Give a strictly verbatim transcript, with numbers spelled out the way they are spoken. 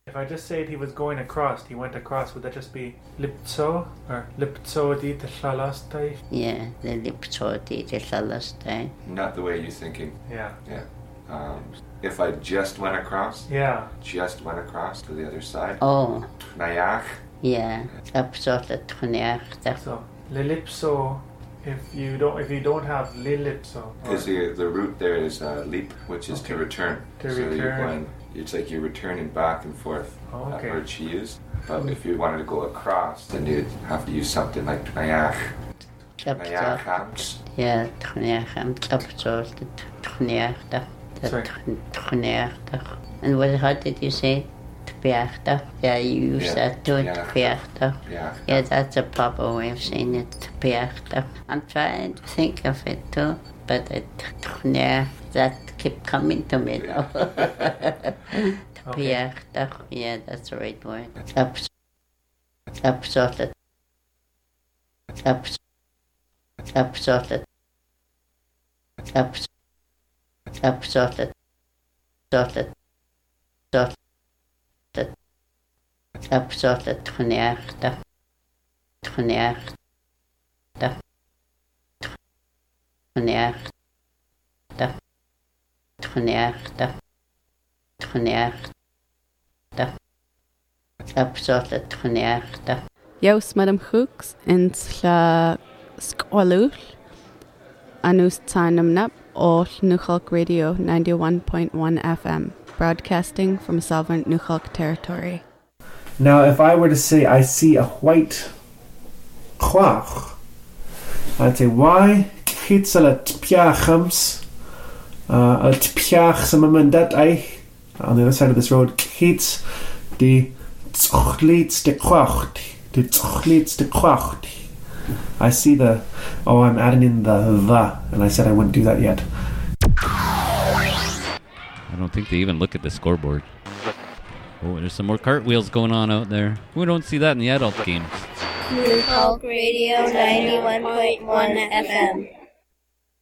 If I just said he was going across, he went across, would that just be liptso or liptso di te shalastai? Yeah, the liptso di te shalastai. Not the way you're thinking. Yeah. Yeah. Um, if I just went across. Yeah. Just went across to the other side. Oh. Tnayach. Yeah. Absolutely tnayach. So lilipso. If you don't, if you don't have lilipso. Because the the root there is uh, leap, which is okay. to return. To so return. You're going, it's like you're returning back and forth. Oh, okay. That word she used. But mm. if you wanted to go across, then you'd have to use something like tnayach. Tnayach hams. Yeah, tnayach hams. Absolutely tnayach. Tnayach. And what? How did you say? Tpiachta. Yeah, you use yeah. that too. Tpiachta. Yeah. Yeah, that's a proper way of saying it. Tpiachta. I'm trying to think of it too, but it, yeah, that kept coming to me though. Tpiachta. Yeah, that's the right word. Absolutely. Absolutely. Absolutely. Absolutely. Absolutely. Absolutely. Absolutely. Absolutely tnayachta. Tnayachta. Tnayachta. Tnayachta. Tnayachta. Absolutely tnayachta. Jos madam Hooks in sla skolul anus tsanamnap or Nukhalk Radio ninety-one point one F M, broadcasting from sovereign Nukhalk territory. Now, if I were to say I see a white chwach, I'd say, why kitzel a tpiachams, a tpiach samamandat eich, on the other side of this road, kitz die tzochlitz de kwacht, die tzochlitz de kwacht. I see the, oh, I'm adding in the the, and I said I wouldn't do that yet. I don't think they even look at the scoreboard. Oh, there's some more cartwheels going on out there. We don't see that in the adult games. Nukhalk Radio ninety-one point one F M.